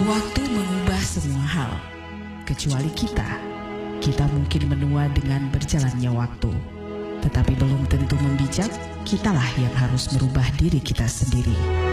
Waktu mengubah semua hal, kecuali kita. Kita mungkin menua dengan berjalannya waktu, tetapi belum tentu membijak. Kitalah yang harus merubah diri kita sendiri.